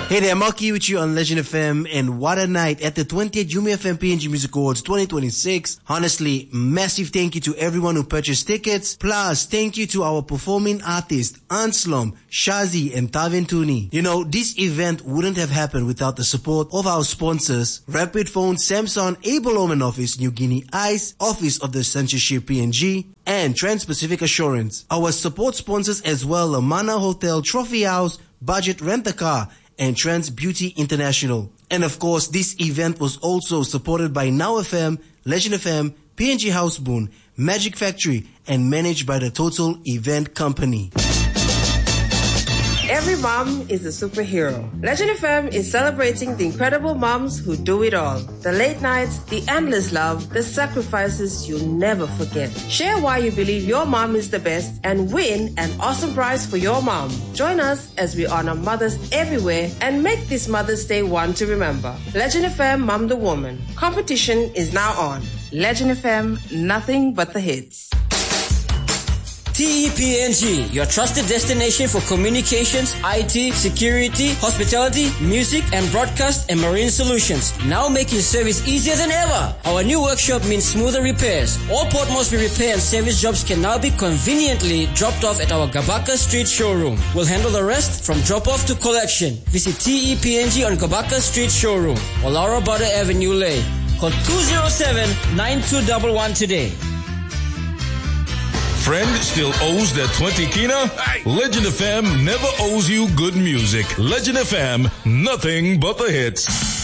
Hey there, Marky with you on Legend FM, and what a night at the 20th Yumi FM PNG Music Awards 2026. Honestly, massive thank you to everyone who purchased tickets. Plus, thank you to our performing artists, Anslom, Shazi, and Tavintuni. You know, this event wouldn't have happened without the support of our sponsors, Rapid Phone, Samsung, Able Home Office, New Guinea Ice, Office of the Censorship PNG, and Trans-Pacific Assurance. Our support sponsors as well, Amana Hotel, Trophy House, Budget Rent-A-Car, and Trans Beauty International. And of course, this event was also supported by Now FM, Legend FM, PNG House Boon, Magic Factory, and managed by the Total Event Company. Every mom is a superhero. Legend FM is celebrating the incredible moms who do it all. The late nights, the endless love, the sacrifices you'll never forget. Share why you believe your mom is the best and win an awesome prize for your mom. Join us as we honor mothers everywhere and make this Mother's Day one to remember. Legend FM Mom the Woman. Competition is now on. Legend FM, nothing but the hits. TEPNG, your trusted destination for communications, IT, security, hospitality, music, and broadcast and marine solutions. Now making service easier than ever. Our new workshop means smoother repairs. All Port Moresby repair and service jobs can now be conveniently dropped off at our Gabaka Street showroom. We'll handle the rest from drop-off to collection. Visit TEPNG on Gabaka Street showroom or Laura Butter Avenue, Lay. Call 207-9211 today. Friend still owes that 20 kina? Legend FM never owes you good music. Legend FM, nothing but the hits.